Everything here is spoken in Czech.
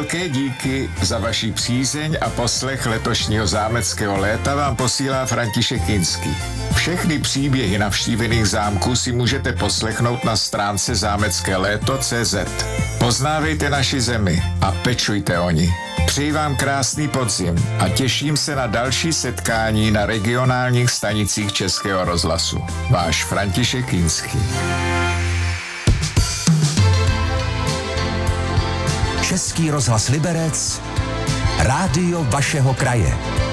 Velké díky za vaši přízeň a poslech letošního zámeckého léta vám posílá František Kinský. Všechny příběhy navštívených zámků si můžete poslechnout na stránce zámeckéléto.cz. Poznávejte naši zemi a pečujte o ní. Přeji vám krásný podzim a těším se na další setkání na regionálních stanicích Českého rozhlasu. Váš František Kinský. Český rozhlas Liberec, rádio vašeho kraje.